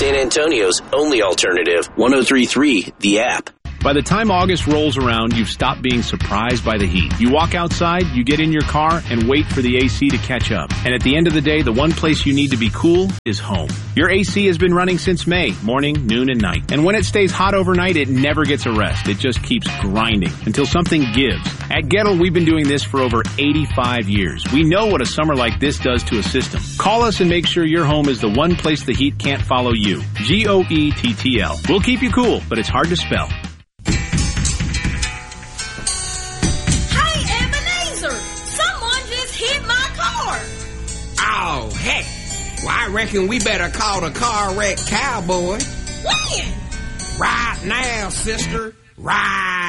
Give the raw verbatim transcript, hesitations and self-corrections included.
San Antonio's only alternative, one oh three point three The App. By the time August rolls around, you've stopped being surprised by the heat. You walk outside, you get in your car, and wait for the A C to catch up. And at the end of the day, the one place you need to be cool is home. Your A C has been running since May, morning, noon, and night. And when it stays hot overnight, it never gets a rest. It just keeps grinding until something gives. At Gettle, we've been doing this for over eighty-five years. We know what a summer like this does to a system. Call us and make sure your home is the one place the heat can't follow you. G O E T T L. We'll keep you cool, but it's hard to spell. Oh, heck. Well, I reckon we better call the car wreck cowboy. When? Right now, sister. Right